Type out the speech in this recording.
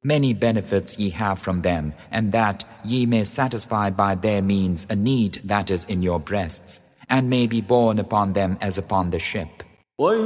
Many benefits ye have from them, and that ye may satisfy by their means a need that is in your breasts, and may be borne upon them as upon the ship.